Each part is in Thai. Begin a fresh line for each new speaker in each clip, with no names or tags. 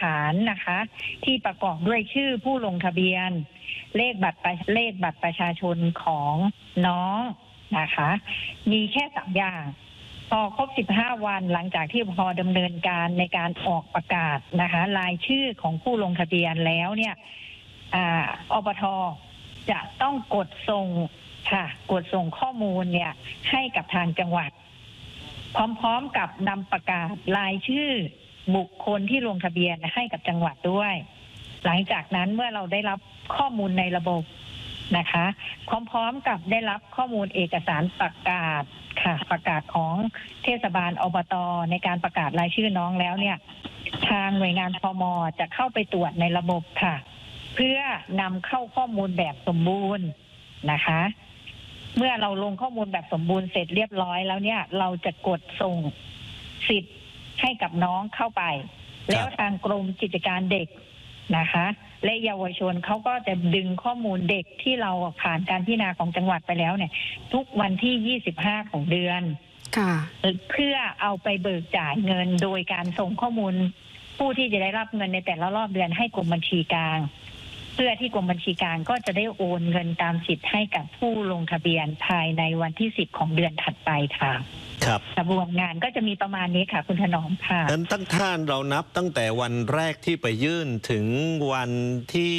านนะคะที่ประกอบด้วยชื่อผู้ลงทะเบียนเลขบัตรประชาชนของน้องนะคะมีแค่3 อย่างพอครบ15 วันหลังจากที่พอดำเนินการในการออกประกาศนะคะรายชื่อของผู้ลงทะเบียนแล้วเนี่ยอบท.จะต้องกดส่งค่ะกดส่งข้อมูลเนี่ยให้กับทางจังหวัดพร้อมๆกับนำประกาศรายชื่อบุคคลที่ลงทะเบียนให้กับจังหวัดด้วยหลังจากนั้นเมื่อเราได้รับข้อมูลในระบบนะคะพร้อมๆกับได้รับข้อมูลเอกสารประกาศค่ะประกาศของเทศบาลอบต.ในการประกาศรายชื่อน้องแล้วเนี่ยทางหน่วยงานพม.จะเข้าไปตรวจในระบบค่ะเพื่อนำเข้าข้อมูลแบบสมบูรณ์นะคะเมื่อเราลงข้อมูลแบบสมบูรณ์เสร็จเรียบร้อยแล้วเนี่ยเราจะกดส่งสิทธิ์ให้กับน้องเข้าไปแล้วทางกรมกิจการเด็กนะคะและเยาวชนเขาก็จะดึงข้อมูลเด็กที่เราผ่านการพิจารณาของจังหวัดไปแล้วเนี่ยทุกวันที่25ของเดือนเพื่อเอาไปเบิกจ่ายเงินโดยการส่งข้อมูลผู้ที่จะได้รับเงินในแต่ละรอบเดือนให้กรมบัญชีกลางเพื่อที่กรมบัญชีกลางก็จะได้โอนเงินตามสิทธิ์ให้กับผู้ลงทะเบียนภายในวันที่10ของเดือนถัดไปค่ะ
ครับ
กระบวนงานก็จะมีประมาณนี้ค่ะคุณถนอมค่ะ
นั้นท่านเรานับตั้งแต่วันแรกที่ไปยื่นถึงวันที่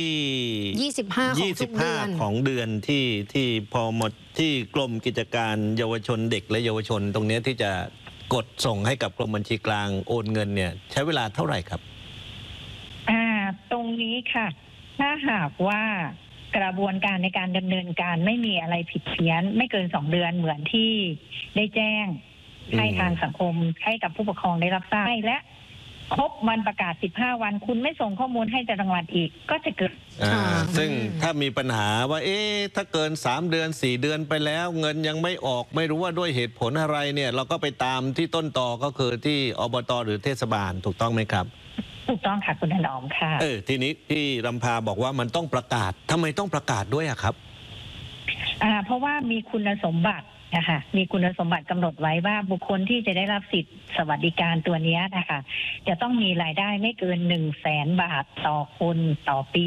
25ของเดือนที่พอหมดที่กรมกิจการเยาวชนเด็กและเยาวชนตรงนี้ที่จะกดส่งให้กับกรมบัญชีกลางโอนเงินเนี่ยใช้เวลาเท่าไหร่ครับ
ตรงนี้ค่ะถ้าหากว่ากระบวนการในการดำเนินการไม่มีอะไรผิดเพี้ยนไม่เกิน2 เดือนเหมือนที่ได้แจ้งให้ทางสังคมให้กับผู้ปกครองได้รับทราบและครบวันประกาศ15 วันคุณไม่ส่งข้อมูลให้จังหวัดอีกก็จะเกิด
ซึ่งถ้ามีปัญหาว่าถ้าเกิน3 เดือน4 เดือนไปแล้วเงินยังไม่ออกไม่รู้ว่าด้วยเหตุผลอะไรเนี่ยเราก็ไปตามที่ต้นตอก็คือที่อบต.หรือเทศบาลถูกต้องไหมครับ
ถูกต้องค่ะคุณถนอมค่ะ
ทีนี้พี่รำพาบอกว่ามันต้องประกาศทำไมต้องประกาศด้วยครับ
เพราะว่ามีคุณสมบัตินะคะมีคุณสมบัติกำหนดไว้ว่าบุคคลที่จะได้รับสิทธิสวัสดิการตัวนี้นะคะจะต้องมีรายได้ไม่เกิน100,000 บาทต่อคนต่อปี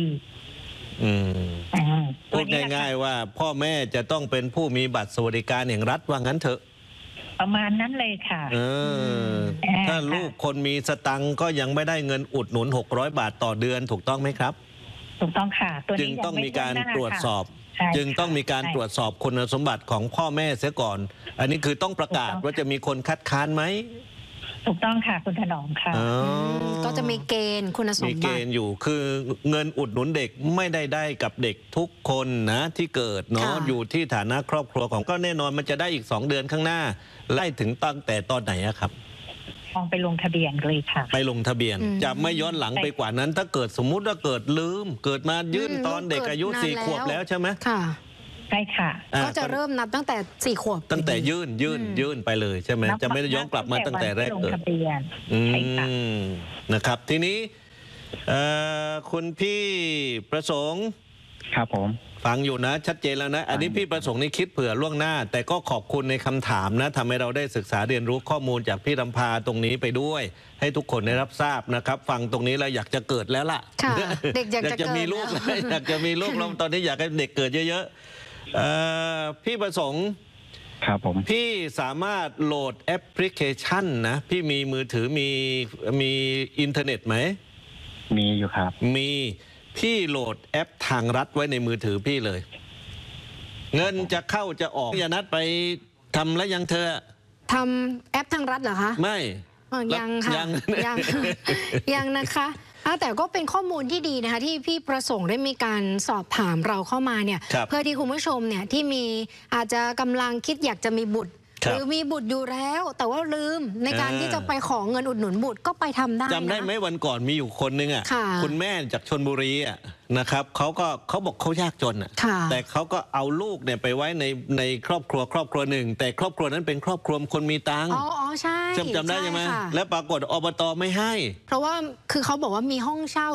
พูดง่ายๆว่าพ่อแม่จะต้องเป็นผู้มีบัตรสวัสดิการแห่งรัฐว่างั้นเถอะ
ประมาณนั้นเลยค่ะ
ถ้าลูกคนมีสตังค์ก็ยังไม่ได้เงินอุดหนุน600 บาทต่อเดือนถูกต้องไหมครับ
ถูกต้องค่ะ
จึงต้องมีการตรวจสอบคุณสมบัติของพ่อแม่เสียก่อนอันนี้คือต้องประกาศว่าจะมีคนคัดค้านไหม
ถูกต้องค่ะคุณถนอมค่ะ
ก็จะมีเกณฑ์คุณสมบัติ
มีเกณฑ์อยู่คือเงินอุดหนุนเด็กไม่ได้กับเด็กทุกคนนะที่เกิดเนาะอยู่ที่ฐานะครอบครัวของก็แน่นอนมันจะได้อีก2 เดือนข้างหน้าไล่ถึงตั้งแต่ตอนไหนครับ
ไปลงทะเบียนเลยค่ะ
ไปลงทะเบียนจะไม่ย้อนหลังไปกว่านั้นถ้าเกิดสมมุติว่าเกิดลืมเกิดมายื่นตอนเด็กอายุ4 ขวบแล้วใช่ไหม
ค่ะ
ใช่ค่ะ
ก็จะเริ่มนับตั้งแต่4 ขวบ
ตั้งแต่ยื่นไปเลยใช่ไหมจะไม่ได้ย้อนกลับมาตั้งแต่แรกเกิดนะครับทีนี้คุณพี่ประสงค์
ครับผม
ฟังอยู่นะชัดเจนแล้วนะอันนี้พี่ประสงค์นี่คิดเผื่อล่วงหน้าแต่ก็ขอบคุณในคำถามนะทำให้เราได้ศึกษาเรียนรู้ข้อมูลจากพี่รำพาตรงนี้ไปด้วยให้ทุกคนได้รับทราบนะครับฟังตรงนี้เราอยากจะเกิดแล้วล่ะ
เด็กอยากจะ
มีลูกอยากจะมีลูกเราตอนนี้อยากให้เด็กเกิดเยอะๆพี่ประสงค์
ครับผม
พี่สามารถโหลดแอปพลิเคชันนะพี่มีมือถือมีอินเทอร์เน็ตไหม
มีอยู่ครับ
มีพี่โหลดแอปทางรัฐไว้ในมือถือพี่เลยเงินจะเข้าจะออกอย่านัดไปทำแล้วยังเธอ
ทำแอปทางรัฐเหรอคะ
ไม่
ยังค่ะยังนะคะแต่ก็เป็นข้อมูลที่ดีนะคะที่พี่ประสงค์ได้มีการสอบถามเราเข้ามาเนี่ยเพื่อที่คุณผู้ชมเนี่ยที่มีอาจจะกำลังคิดอยากจะมีบุตรหรือมีบุตรอยู่แล้วแต่ว่าลืมในการที่จะไปขอเงินอุดหนุนบุตรก็ไปทำได้
จำได้ไหมวันก่อนมีอยู่คนนึงคุณแม่จากชลบุรีนะครับเขาบอกเขายากจนแต่เขาก็เอาลูกเนี่ยไปไว้ในครอบครัวหนึ่งแต่ครอบครัวนั้นเป็นครอบครัวคนมีตังค์
ใช่
จำได้ใช่ไหมแล้วปรากฏอบต.ไม่ให้
เพราะว่าคือเขาบอกว่ามีห้องเช่า